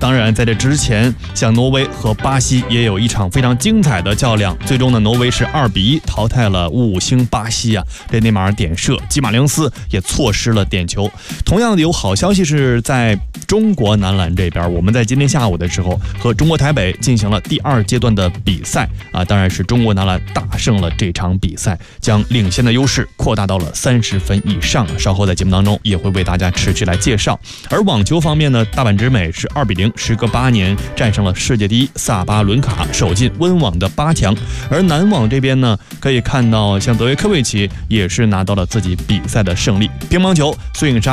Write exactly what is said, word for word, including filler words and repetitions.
当然在这之前，像挪威和巴西也有一场非常精彩的较量，最终呢，挪威是二比一淘汰了五星巴西啊，这内马尔点射，基马良斯也错失了点球。同样的，有好消息是在中国男篮这边，我们在今天下午的时候和中国台北进行了第二阶段的比赛啊，当然是中国男篮大胜了这场比赛，将领先的优势扩大到了三十分以上。稍后在节目当中也会为大家持续来介绍。而网球方面呢，大阪直美是二比零，时隔八年战胜了世界第一萨巴伦卡，首进温网的八强。而男网这边呢，可以看到像德约科维奇也是拿到了自己比赛的胜利。乒乓球，孙颖莎